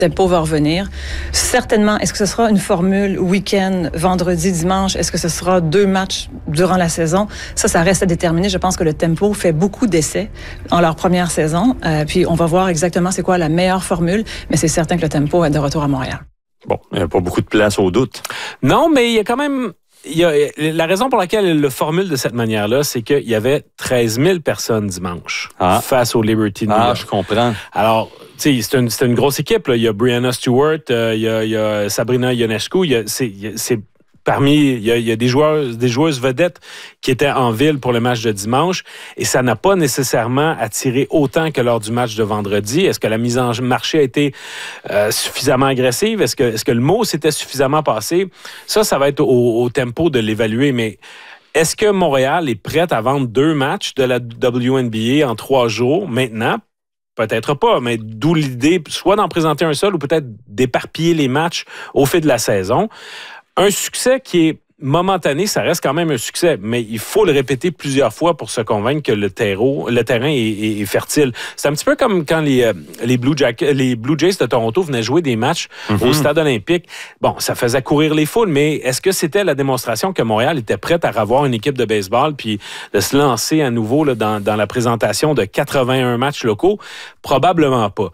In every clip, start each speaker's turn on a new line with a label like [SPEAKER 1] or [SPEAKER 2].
[SPEAKER 1] tempo va revenir. Certainement, est-ce que ce sera une formule week-end, vendredi, dimanche? Est-ce que ce sera 2 matchs durant la saison? Ça reste à déterminer. Je pense que le tempo fait beaucoup d'essais en leur première saison. Puis on va voir exactement c'est quoi la meilleure formule, mais c'est certain que le tempo est de retour à Montréal.
[SPEAKER 2] Bon, il n'y a pas beaucoup de place au doute.
[SPEAKER 3] Non, mais il y a quand même... la raison pour laquelle elle le formule de cette manière-là, c'est qu'il y avait 13 000 personnes dimanche face aux Liberty New York.
[SPEAKER 2] Ah, je comprends.
[SPEAKER 3] Alors, tu sais, c'est une grosse équipe. Là. Il y a Brianna Stewart, il y a Sabrina Ionescu, il y a des joueuses vedettes qui étaient en ville pour le match de dimanche et ça n'a pas nécessairement attiré autant que lors du match de vendredi. Est-ce que la mise en marché a été suffisamment agressive? Est-ce que le mot s'était suffisamment passé? Ça va être au tempo de l'évaluer, mais est-ce que Montréal est prête à vendre 2 matchs de la WNBA en 3 jours maintenant? Peut-être pas, mais d'où l'idée soit d'en présenter un seul ou peut-être d'éparpiller les matchs au fil de la saison. Un succès qui est momentané, ça reste quand même un succès, mais il faut le répéter plusieurs fois pour se convaincre que le terrain est fertile. C'est un petit peu comme quand les Blue Jays de Toronto venaient jouer des matchs au Stade olympique. Bon, ça faisait courir les foules, mais est-ce que c'était la démonstration que Montréal était prête à revoir une équipe de baseball puis de se lancer à nouveau là, dans la présentation de 81 matchs locaux? Probablement pas.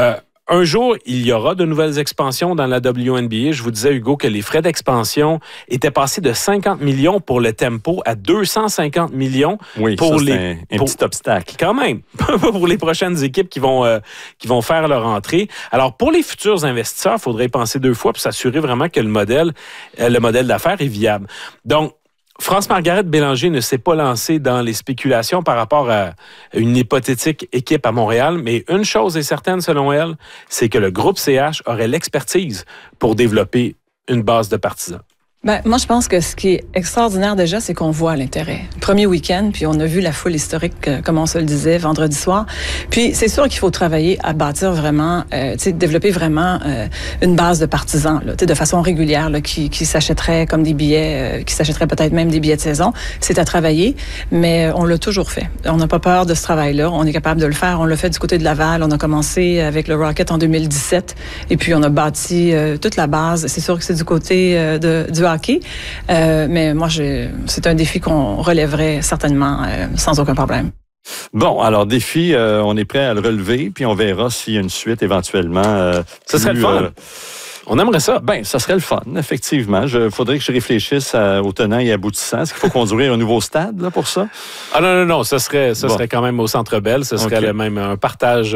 [SPEAKER 3] Un jour, il y aura de nouvelles expansions dans la WNBA. Je vous disais, Hugo, que les frais d'expansion étaient passés de 50 millions pour le tempo à 250 millions pour
[SPEAKER 2] un petit obstacle.
[SPEAKER 3] Quand même, pour les prochaines équipes qui vont faire leur entrée. Alors, pour les futurs investisseurs, il faudrait penser 2 fois pour s'assurer vraiment que le modèle d'affaires est viable. Donc, France-Margaret Bélanger ne s'est pas lancée dans les spéculations par rapport à une hypothétique équipe à Montréal, mais une chose est certaine selon elle, c'est que le groupe CH aurait l'expertise pour développer une base de partisans.
[SPEAKER 1] Moi, je pense que ce qui est extraordinaire déjà, c'est qu'on voit l'intérêt. Premier week-end, puis on a vu la foule historique, comme on se le disait, vendredi soir. Puis c'est sûr qu'il faut travailler à bâtir vraiment, développer vraiment une base de partisans, là, de façon régulière, là, qui s'achèteraient comme des billets, qui s'achèteraient peut-être même des billets de saison. C'est à travailler, mais on l'a toujours fait. On n'a pas peur de ce travail-là. On est capable de le faire. On l'a fait du côté de Laval. On a commencé avec le Rocket en 2017, et puis on a bâti toute la base. C'est sûr que c'est du côté du hockey. Mais moi, c'est un défi qu'on relèverait certainement sans aucun problème.
[SPEAKER 2] Bon, alors défi, on est prêt à le relever, puis on verra s'il y a une suite éventuellement.
[SPEAKER 3] Ça serait le fun. On aimerait ça.
[SPEAKER 2] Bien, ça serait le fun, effectivement. Il faudrait que je réfléchisse aux tenants et aboutissants. Est-ce qu'il faut construire un nouveau stade là, pour ça?
[SPEAKER 3] Ah non. Ça serait quand même au Centre Bell. Ce serait même un partage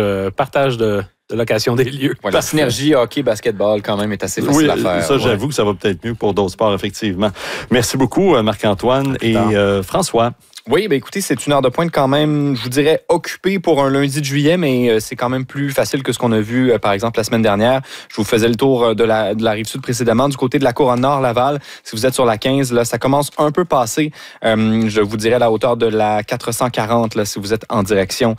[SPEAKER 3] de location des lieux.
[SPEAKER 4] Ouais, la synergie hockey-basketball, quand même, est assez facile à faire.
[SPEAKER 2] Ça, j'avoue que ça va peut-être mieux pour d'autres sports, effectivement. Merci beaucoup, Marc-Antoine et François.
[SPEAKER 4] Oui, écoutez, c'est une heure de pointe quand même, je vous dirais, occupée pour un lundi de juillet, mais c'est quand même plus facile que ce qu'on a vu, par exemple, la semaine dernière. Je vous faisais le tour de la Rive-Sud précédemment, du côté de la Couronne-Nord, Laval. Si vous êtes sur la 15, là, ça commence un peu passé. Je vous dirais à la hauteur de la 440, là, si vous êtes en direction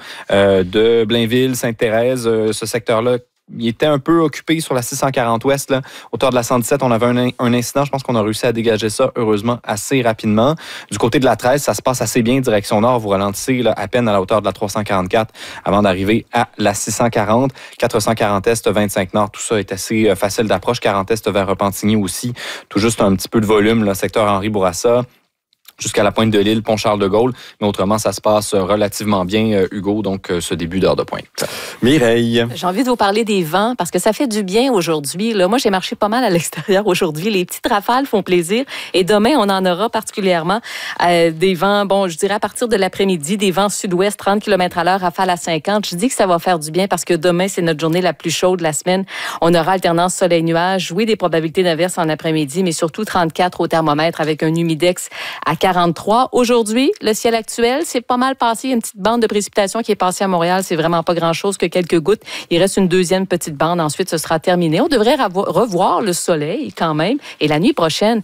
[SPEAKER 4] de Blainville, Sainte-Thérèse, ce secteur-là. Il était un peu occupé sur la 640 Ouest. Là. Autour de la 117, on avait un incident. Je pense qu'on a réussi à dégager ça, heureusement, assez rapidement. Du côté de la 13, ça se passe assez bien, direction nord. Vous ralentissez là, à peine à la hauteur de la 344 avant d'arriver à la 640. 440 Est, 25 Nord, tout ça est assez facile d'approche. 40 Est vers Repentigny aussi. Tout juste un petit peu de volume, là, secteur Henri Bourassa. Jusqu'à la pointe de l'île, pont Charles-de-Gaulle. Mais autrement, ça se passe relativement bien, Hugo, donc ce début d'heure de pointe.
[SPEAKER 2] Mireille.
[SPEAKER 5] J'ai envie de vous parler des vents parce que ça fait du bien aujourd'hui. Là, moi, j'ai marché pas mal à l'extérieur aujourd'hui. Les petites rafales font plaisir. Et demain, on en aura particulièrement des vents, je dirais à partir de l'après-midi, des vents sud-ouest, 30 km/h, rafales à 50. Je dis que ça va faire du bien parce que demain, c'est notre journée la plus chaude de la semaine. On aura alternance soleil-nuage, oui, des probabilités d'averse en après-midi, mais surtout 34 au thermomètre avec un humidex à 43. Aujourd'hui, le ciel actuel, c'est pas mal passé. Il y a une petite bande de précipitation qui est passée à Montréal. C'est vraiment pas grand-chose que quelques gouttes. Il reste une deuxième petite bande. Ensuite, ce sera terminé. On devrait revoir le soleil quand même. Et la nuit prochaine,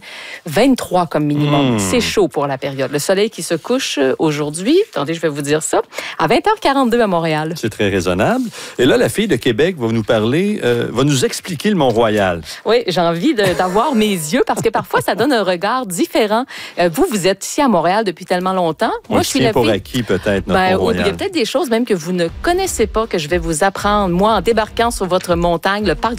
[SPEAKER 5] 23 comme minimum. C'est chaud pour la période. Le soleil qui se couche aujourd'hui, attendez, je vais vous dire ça, à 20h42 à Montréal.
[SPEAKER 2] C'est très raisonnable. Et là, la fille de Québec va nous parler, va nous expliquer le Mont-Royal.
[SPEAKER 5] Oui, j'ai envie d'avoir mes yeux parce que parfois, ça donne un regard différent. Vous êtes ici à Montréal depuis tellement longtemps.
[SPEAKER 2] Moi, je suis la fille... pour acquis, peut-être, notre Mont-Royal.
[SPEAKER 5] Il y a peut-être des choses même que vous ne connaissez pas, que je vais vous apprendre. Moi, en débarquant sur votre montagne, le parc